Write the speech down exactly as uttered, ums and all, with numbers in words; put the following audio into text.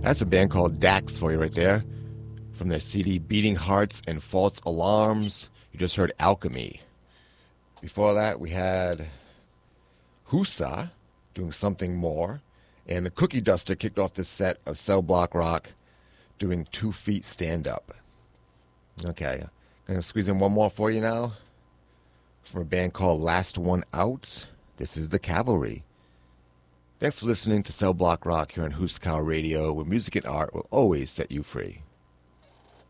That's a band called Dax for you right there. From their C D Beating Hearts and False Alarms, you just heard Alchemy. Before that, we had Husa doing Something More. And the Cookie Duster kicked off this set of Cell Block Rock doing Two Feet Stand Up. Okay, I'm going to squeeze in one more for you now. From a band called Last One Out, this is The Cavalry. Thanks for listening to Cell Block Rock here on Huskow Radio, where music and art will always set you free.